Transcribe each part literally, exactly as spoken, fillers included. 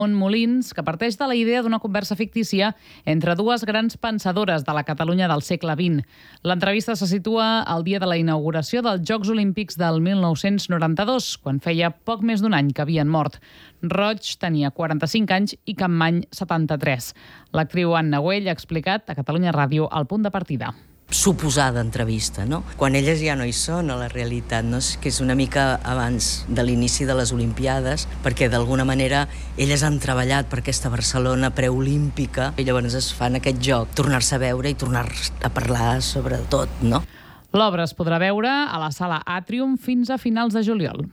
Molins, que parteix de la idea d'una conversa fictícia entre dues grans pensadores de la Catalunya del segle vint. L'entrevista se situa al dia de la inauguració dels Jocs Olímpics del mil nou-cents noranta-dos, quan feia poc més d'un any que havien mort. Roig tenia quaranta-cinc anys i Campmany setanta-tres. L'actriu Anna Güell ha explicat a Catalunya Ràdio el punt de partida. Suposada entrevista, no? Quan elles ja no hi són a la realitat, no? Que és una mica abans de l'inici de les Olimpiades, perquè d'alguna manera elles han treballat per aquesta Barcelona preolímpica i llavors es fan aquest joc, tornar-se a veure i tornar a parlar sobre tot, no? L'obra es podrà veure a la Sala Àtrium fins a finals de juliol.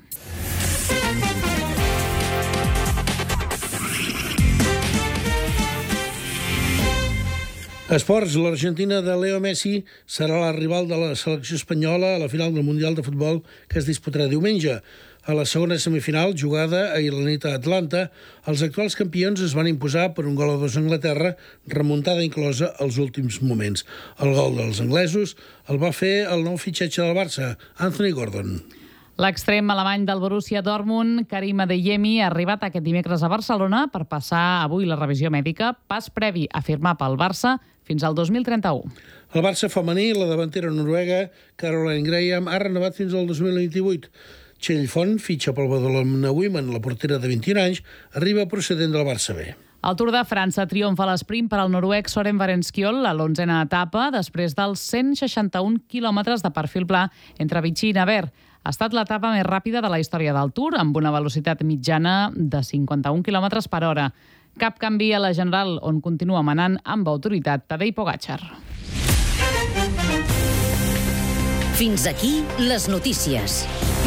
Esports, l'Argentina de Leo Messi serà la rival de la selecció espanyola a la final del Mundial de Futbol que es disputarà diumenge. A la segona semifinal, jugada ahir la nit a Atlanta, els actuals campions es van imposar per un gol a dos a Anglaterra, remuntada inclosa als últims moments. El gol dels anglesos el va fer el nou fitxatge del Barça, Anthony Gordon. L'extrem alemany del Borussia Dortmund, Karim Adeyemi, ha arribat aquest dimecres a Barcelona per passar avui la revisió mèdica, pas previ a firmar pel Barça fins al dos mil trenta-u. El Barça femení, la davantera noruega, Caroline Graham, ha renovat fins al dos mil vint-i-vuit. Txell Font, fitxa pel Badalona Women, la portera de vint-i-un anys, arriba procedent del Barça B. El Tour de França triomfa a l'esprint per al noruec Søren Varenskiol a l'onzena etapa, després dels cent seixanta-un quilòmetres de perfil pla entre Vichy i Nevers. Ha estat l'etapa més ràpida de la història del Tour, amb una velocitat mitjana de cinquanta-un quilòmetres per hora. Cap canvi a la general, on continua manant amb autoritat Tadej Pogačar. Fins aquí les notícies.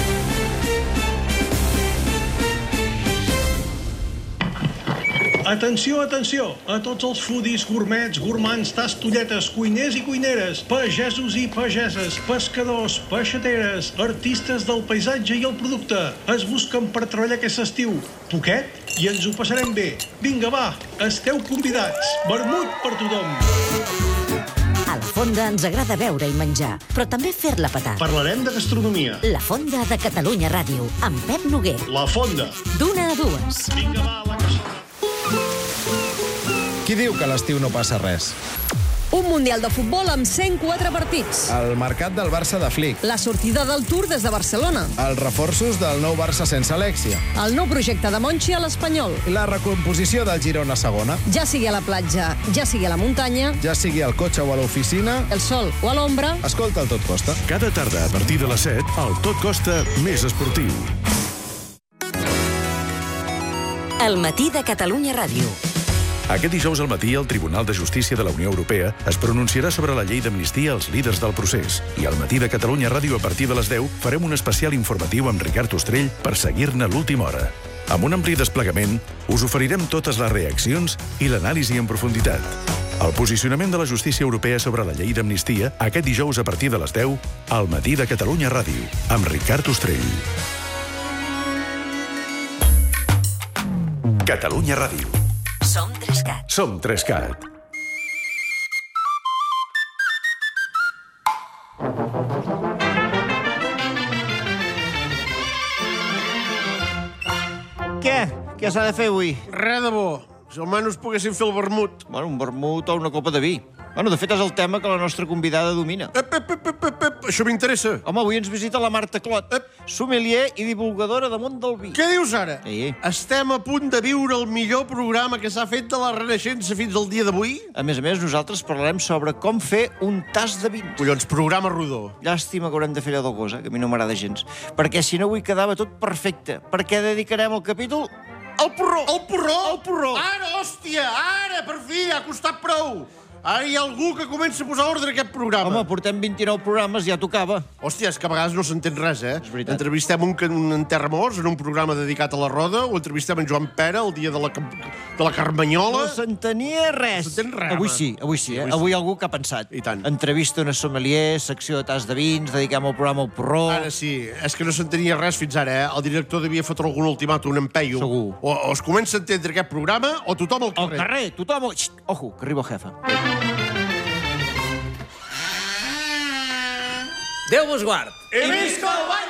Atenció, atenció, a tots els foodies, gourmets, gourmands, tastolletes, cuiners i cuineres, pagesos i pageses, pescadors, peixateres, artistes del paisatge i el producte. Es busquen per treballar aquest estiu. Poquet i ens ho passarem bé. Vinga, va, esteu convidats. Vermut per tothom. A la Fonda ens agrada beure i menjar, però també fer-la petar. Parlarem de gastronomia. La Fonda de Catalunya Ràdio, amb Pep Noguer. La Fonda. D'una a dues. Vinga, va, la cassola. Qui diu que a l'estiu no passa res? Un Mundial de Futbol amb cent quatre partits. El mercat del Barça de Flick. La sortida del Tour des de Barcelona. Els reforços del nou Barça sense Alexia. El nou projecte de Monchi a l'Espanyol. La recomposició del Girona segona. Ja sigui a la platja, ja sigui a la muntanya, ja sigui al cotxe o a l'oficina, el sol o a l'ombra. Escolta el Tot Costa. Cada tarda a partir de les set, el Tot Costa més esportiu. El matí de Catalunya Ràdio. Aquest dijous al matí, el Tribunal de Justícia de la Unió Europea es pronunciarà sobre la llei d'amnistia als líders del procés. I al matí de Catalunya Ràdio, a partir de les deu, farem un especial informatiu amb Ricard Ostrell per seguir-ne l'última hora. Amb un ampli desplegament, us oferirem totes les reaccions i l'anàlisi en profunditat. El posicionament de la justícia europea sobre la llei d'amnistia, aquest dijous a partir de les deu, al matí de Catalunya Ràdio, amb Ricard Ostrell. Catalunya Ràdio. Som Trescat. Som Trescat. Què? Què s'ha de fer avui? Res de bo. Si almenys poguéssim fer el vermut. Bueno, un vermut o una copa de vi. Bueno, de fet, és el tema que la nostra convidada domina. Ep, ep, ep, ep, ep, ep. Això m'interessa. Home, avui ens visita la Marta Clot, ep. sommelier i divulgadora de món del vi. Què dius ara? Sí. Estem a punt de viure el millor programa que s'ha fet de la Renaixença fins al dia d'avui? A més a més, nosaltres parlarem sobre com fer un tas de vins. Collons, programa rodó. Llàstima que haurem de fer allò del gos, eh? Que a mi no m'agrada gens. Perquè si no avui quedava tot perfecte. Per què dedicarem el capítol al porró. El porró? El porró. Ara, hòstia, ara, per fi, ha costat prou. Ara hi ha algú que comença a posar ordre a aquest programa. Home, portem vint-i-nou programes, ja tocava. Hòstia, és que a vegades no s'entén res, eh? És veritat. Entrevistem un, un enterramorts en un programa dedicat a la roda, o entrevistem en Joan Pera el dia de la, de la Carmanyola. No s'entenia res. No s'entén res, Avui home. sí, avui sí, eh? Avui sí. Avui algú que ha pensat. I tant. Entrevista una sommelier, secció de tas de vins, dediquem el programa al porró. Ara sí, és que no s'entenia res fins ara, eh? El director devia fotre algun ultimàtum, un empeio. Segur. O, o es comença a entendre aquest programa, o tothom al Al carrer. carrer, tothom... Xxt, ojo, que arriba el jefe. Déu vos guard. I visca el ball